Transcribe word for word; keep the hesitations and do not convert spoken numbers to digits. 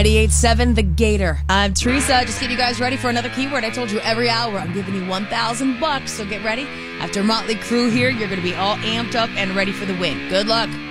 ninety-eight seven The Gator. I'm Teresa. Just getting you guys ready for another keyword. I told you every hour I'm giving you one thousand bucks, so get ready. After Motley Crue here, you're going to be all amped up and ready for the win. Good luck.